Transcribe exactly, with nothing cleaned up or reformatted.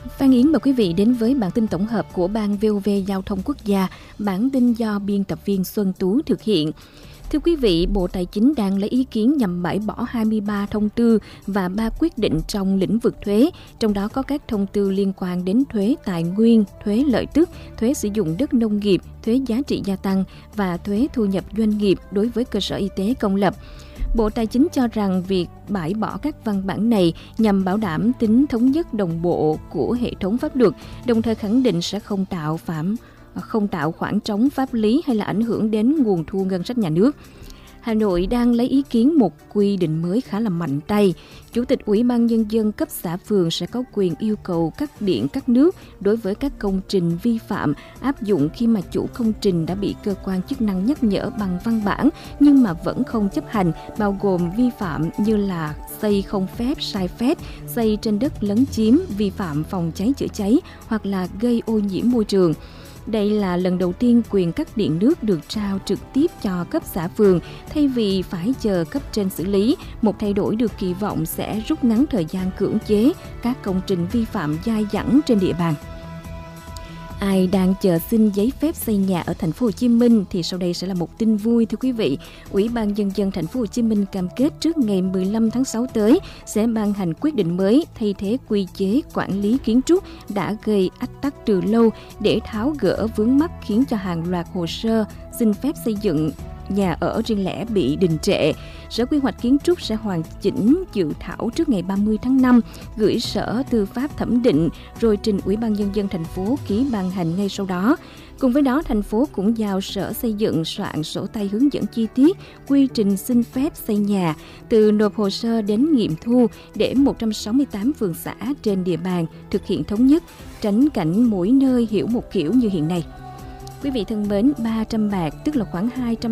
Phan Yến mời quý vị đến với bản tin tổng hợp của Ban vê o vê Giao thông Quốc gia, bản tin do biên tập viên Xuân Tú thực hiện. Thưa quý vị, Bộ Tài chính đang lấy ý kiến nhằm bãi bỏ hai mươi ba thông tư và ba quyết định trong lĩnh vực thuế, trong đó có các thông tư liên quan đến thuế tài nguyên, thuế lợi tức, thuế sử dụng đất nông nghiệp, thuế giá trị gia tăng và thuế thu nhập doanh nghiệp đối với cơ sở y tế công lập. Bộ Tài chính cho rằng việc bãi bỏ các văn bản này nhằm bảo đảm tính thống nhất đồng bộ của hệ thống pháp luật, đồng thời khẳng định sẽ không tạo phạm không tạo khoảng trống pháp lý hay là ảnh hưởng đến nguồn thu ngân sách nhà nước. Hà Nội đang lấy ý kiến một quy định mới khá là mạnh tay. Chủ tịch Ủy ban Nhân dân cấp xã phường sẽ có quyền yêu cầu cắt điện cắt nước đối với các công trình vi phạm, áp dụng khi mà chủ công trình đã bị cơ quan chức năng nhắc nhở bằng văn bản nhưng mà vẫn không chấp hành, bao gồm vi phạm như là xây không phép, sai phép, xây trên đất lấn chiếm, vi phạm phòng cháy chữa cháy hoặc là gây ô nhiễm môi trường. Đây là lần đầu tiên quyền cắt điện nước được trao trực tiếp cho cấp xã phường thay vì phải chờ cấp trên xử lý, một thay đổi được kỳ vọng sẽ rút ngắn thời gian cưỡng chế các công trình vi phạm dai dẳng trên địa bàn. Ai đang chờ xin giấy phép xây nhà ở thành phố Hồ Chí Minh thì sau đây sẽ là một tin vui thưa quý vị. Ủy ban Nhân dân thành phố Hồ Chí Minh cam kết trước ngày mười lăm tháng sáu tới sẽ ban hành quyết định mới thay thế quy chế quản lý kiến trúc đã gây ách tắc từ lâu để tháo gỡ vướng mắc khiến cho hàng loạt hồ sơ xin phép xây dựng nhà ở riêng lẻ bị đình trệ. Sở Quy hoạch Kiến trúc sẽ hoàn chỉnh dự thảo trước ngày ba mươi tháng năm, gửi Sở Tư pháp thẩm định, rồi trình Ủy ban Nhân dân thành phố ký ban hành ngay sau đó. Cùng với đó, thành phố cũng giao Sở Xây dựng soạn sổ tay hướng dẫn chi tiết quy trình xin phép xây nhà, từ nộp hồ sơ đến nghiệm thu để một trăm sáu mươi tám phường xã trên địa bàn thực hiện thống nhất, tránh cảnh mỗi nơi hiểu một kiểu như hiện nay. Quý vị thân mến, ba trăm bạc tức là khoảng hai trăm